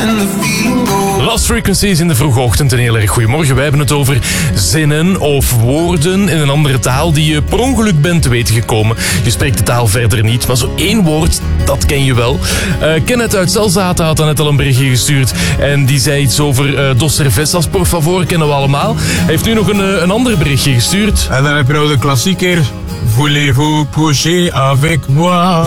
Lost Frequencies in de vroege ochtend. Een heel erg goeiemorgen. Wij hebben het over zinnen of woorden in een andere taal die je per ongeluk bent te weten gekomen. Je spreekt de taal verder niet, maar zo één woord, dat ken je wel. Kenneth uit Zelzaten had dan net al een berichtje gestuurd en die zei iets over dos cervezas, por favor, kennen we allemaal. Hij heeft nu nog een ander berichtje gestuurd. En dan heb je nog de klassieker. Voulez-vous coucher avec moi?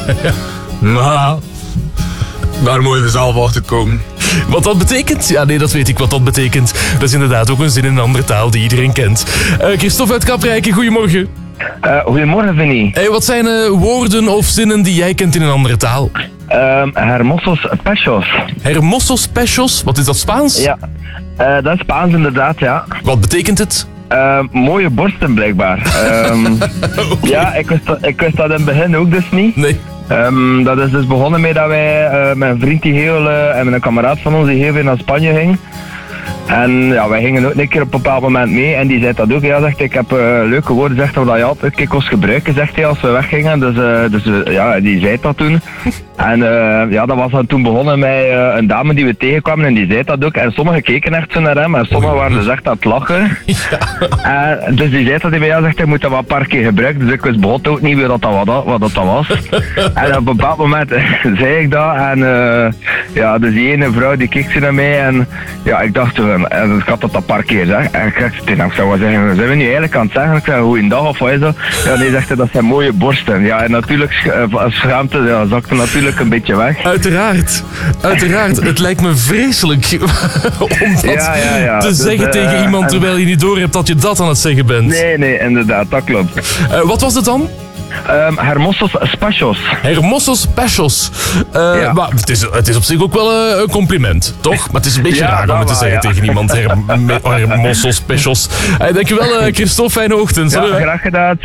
Maar daar moet je dus zelf achter komen. Wat dat betekent? Ja, nee, dat weet ik wat dat betekent. Dat is inderdaad ook een zin in een andere taal die iedereen kent. Christophe uit Kaprijke, goedemorgen. Goedemorgen, Vinnie. Hey, wat zijn woorden of zinnen die jij kent in een andere taal? Hermosos pechos. Hermosos pechos? Wat is dat, Spaans? Ja, dat is Spaans inderdaad, ja. Wat betekent het? Mooie borsten blijkbaar. Okay. Ja, ik wist dat in het begin ook dus niet. Nee. Dat is dus begonnen met dat wij met een vriend die en met een kameraad van ons die heel veel naar Spanje ging. En ja, wij gingen ook een keer op een bepaald moment mee en die zei dat ook. Ja, zegt, ik heb leuke woorden, zegt dat je altijd kon gebruiken, zegt hij, als we weggingen. Dus ja, die zei dat toen. En ja, dat was dan toen begonnen met een dame die we tegenkwamen en die zei dat ook. En sommigen keken echt zo naar hem en sommigen waren dus echt aan het lachen. Ja. Dus die zei dat hij bij jou zegt, hij moet dat wel een paar keer gebruiken. Dus ik wist begot ook niet wat dat was. En op een bepaald moment zei ik dat en ja, dus die ene vrouw die keek zo naar mij en ja, ik dacht en ik had dat een paar keer zeg. En ik zou wel zeggen, zijn we nu eigenlijk aan het zeggen? Ik zei, goeiedag of wat is dat? Ja, nee, zegt hij, dat zijn mooie borsten. Ja, en natuurlijk, schaamte, ja, zakte natuurlijk een beetje weg. Uiteraard. Het lijkt me vreselijk om dat te zeggen tegen iemand terwijl je niet door hebt dat je dat aan het zeggen bent. Nee, inderdaad, dat klopt. Wat was het dan? Hermosos pechos. Hermosos pechos. Ja. Maar het is op zich ook wel een compliment, toch? Maar het is een beetje raar om het te zeggen tegen iemand. Hermosos pechos. Dankjewel, Christophe. Fijne ochtend. Ja, graag gedaan.